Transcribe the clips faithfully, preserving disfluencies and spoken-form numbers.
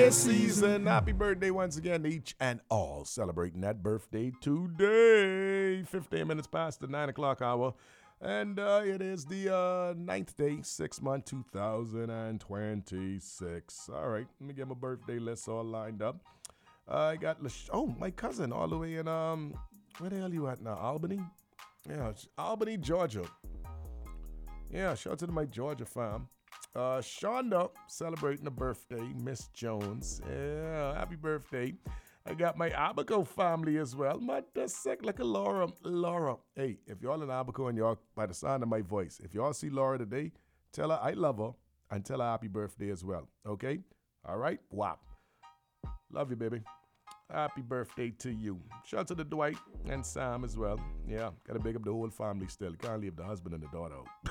birthday season. Happy birthday once again to each and all celebrating that birthday today. fifteen minutes past the nine o'clock hour. And uh, it is the uh, ninth day, sixth month, two thousand twenty-six. All right, let me get my birthday list all lined up. Uh, I got, Lash- oh, my cousin all the way in, um, where the hell you at now? Albany? Yeah, it's Albany, Georgia. Yeah, shout out to my Georgia fam. Uh, Shonda celebrating a birthday, Miss Jones. Yeah, happy birthday. I got my Abaco family as well. My sick like a Laura. Laura. Hey, if y'all in Abaco and y'all, by the sound of my voice, if y'all see Laura today, tell her I love her and tell her happy birthday as well. Okay? All right? Wap. Love you, baby. Happy birthday to you. Shout out to the Dwight and Sam as well. Yeah, gotta big up the whole family still. Can't leave the husband and the daughter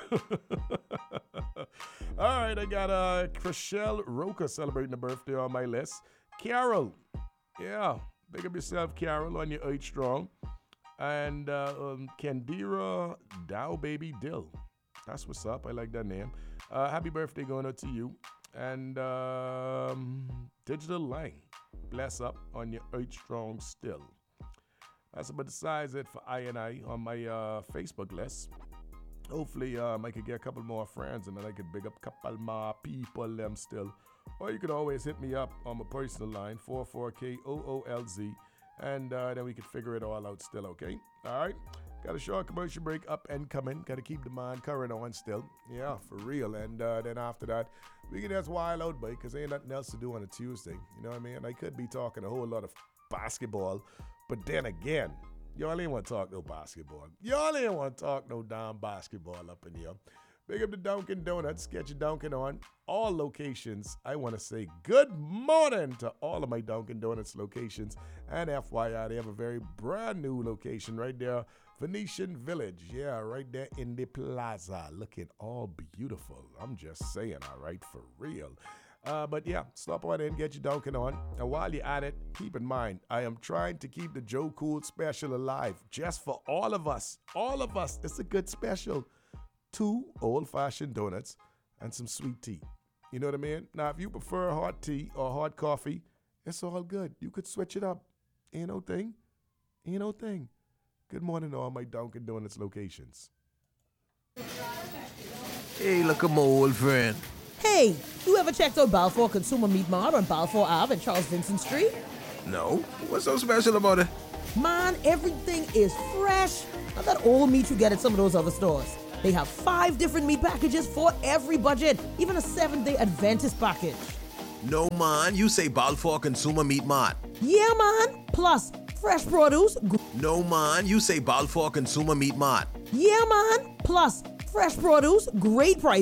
out. All right, I got uh, Chriselle Roca celebrating the birthday on my list. Carol. Yeah, big up yourself, Carol, on your eight strong. And uh, um, Kendira Dow Baby Dill. That's what's up. I like that name. Uh, happy birthday going out to you. And um, Digital Lang. Bless up on your eight strong still. That's about the size it for I and I on my uh, Facebook list. Hopefully um, I could get a couple more friends and then I could big up a couple more people them still. Or you could always hit me up on my personal line, four four K O O L Z, and uh, then we could figure it all out still, okay? All right? Got a short commercial break up and coming. Got to keep the mind current on still. Yeah, for real. And uh, then after that, we can just wild out, boy, because ain't nothing else to do on a Tuesday. You know what I mean? I could be talking a whole lot of basketball, but then again, y'all ain't want to talk no basketball. Y'all ain't want to talk no damn basketball up in here. Big up the Dunkin' Donuts. Get your Dunkin' on all locations. I want to say good morning to all of my Dunkin' Donuts locations. And F Y I, they have a very brand new location right there, Venetian Village. Yeah, right there in the plaza. Looking all beautiful. I'm just saying, all right, for real. Uh, but yeah, stop on in, get your Dunkin' on. And while you're at it, keep in mind, I am trying to keep the Joe Cool special alive. Just for all of us. All of us. It's a good special. Two old-fashioned donuts and some sweet tea. You know what I mean? Now, if you prefer hot tea or hot coffee, it's all good. You could switch it up. Ain't no thing. Ain't no thing. Good morning to all my Dunkin' Donuts locations. Hey, look at my old friend. Hey, you ever checked out Balfour Consumer Meat Mart on Balfour Ave and Charles Vincent Street? No? What's so special about it? Man, everything is fresh. Not that old meat you get at some of those other stores. They have five different meat packages for every budget, even a seven-day Adventist package. No, man. You say Balfour Consumer Meat Mart. Yeah, man. Plus, fresh produce. Gr- No, man. You say Balfour Consumer Meat Mart. yeah, man. Plus, fresh produce, great price.